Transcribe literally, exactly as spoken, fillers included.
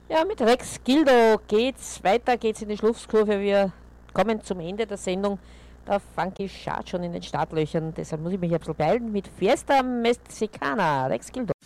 Ja, mit Rex Gildo geht's weiter, geht's in die Schlusskurve. Wir kommen zum Ende der Sendung. Der Funky schart schon in den Startlöchern, deshalb muss ich mich ein bisschen beeilen mit Fiesta Mexicana. Rex Gildo.